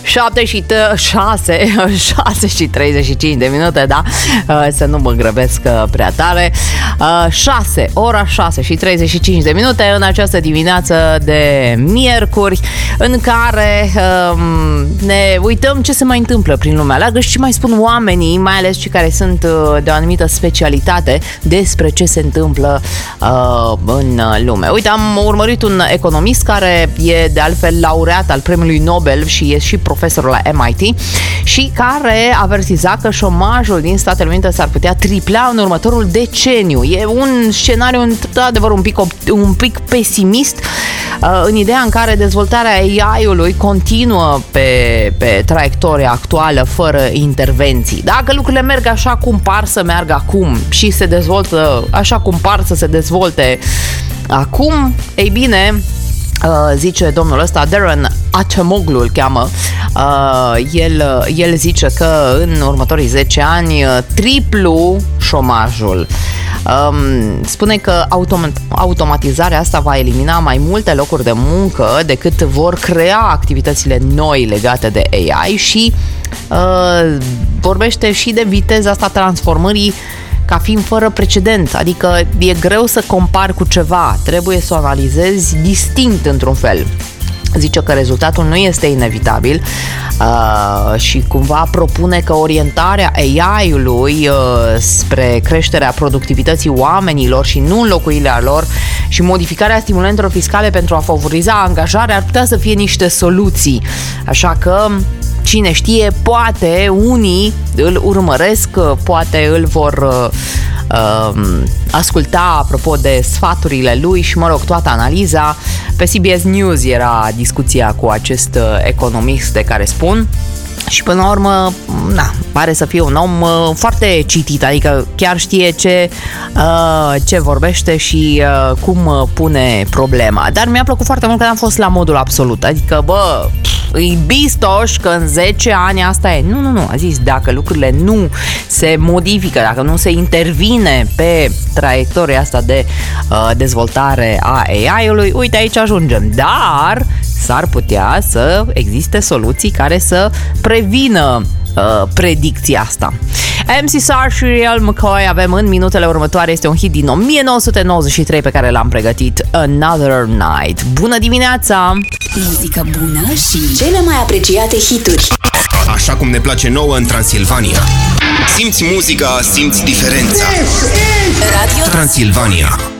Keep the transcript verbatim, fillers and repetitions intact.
șapte și șase, șase și treizeci și cinci de minute, da? Să nu mă grăbesc prea tare. șase, ora șase și treizeci și cinci de minute în această dimineață de miercuri, în care um, ne uităm ce se mai întâmplă prin lumea largă și ce mai spun oamenii, mai ales cei care sunt de o anumită specialitate, despre ce se întâmplă uh, în lume. Uite, am urmărit un economist care e de altfel laureat al premiului Nobel și e și profesor la M I T și care avertiza că șomajul din Statele Unite s-ar putea tripla în următorul deceniu. E un scenariu într-adevăr un pic, un pic pesimist, uh, în ideea în care dezvoltarea A I-ului continuă pe, pe traiectoria actuală fără intervenții. Dacă lucrurile merg așa cum par să meargă acum și se dezvoltă așa cum par să se dezvolte acum, ei bine, zice domnul ăsta, Darren Acemoglu îl cheamă, el, el zice că în următorii zece ani triplu șomajul. Spune că automat- automatizarea asta va elimina mai multe locuri de muncă decât vor crea activitățile noi legate de A I și uh, vorbește și de viteza asta transformării ca fiind fără precedent, adică e greu să compari cu ceva, trebuie să o analizezi distinct într-un fel. Zice că rezultatul nu este inevitabil uh, și cumva propune că orientarea A I-ului uh, spre creșterea productivității oamenilor și nu înlocuirea lor și modificarea stimulentelor fiscale pentru a favoriza angajarea ar putea să fie niște soluții. Așa că cine știe, poate unii îl urmăresc, poate îl vor uh, asculta apropo de sfaturile lui și, mă rog, toată analiza. Pe C B S News era discuția cu acest economist de care spun. Și până la urmă, na, pare să fie un om uh, foarte citit, adică chiar știe ce, uh, ce vorbește și uh, cum uh, pune problema. Dar mi-a plăcut foarte mult că am fost la modul absolut, adică, bă, îi bistoș că în zece ani asta e. Nu, nu, nu, a zis, dacă lucrurile nu se modifică, dacă nu se intervine pe traiectoria asta de uh, dezvoltare a A I-ului, uite, aici ajungem. Dar s-ar putea să existe soluții care să prevină uh, predicția asta. M C Sar și Real McCoy avem în minutele următoare. Este un hit din nouăsprezece nouăzeci și trei pe care l-am pregătit, Another Night. Bună dimineața! Muzică bună și cele mai apreciate hituri. Așa cum ne place nouă în Transilvania. Simți muzica, simți diferența. Radio Transilvania.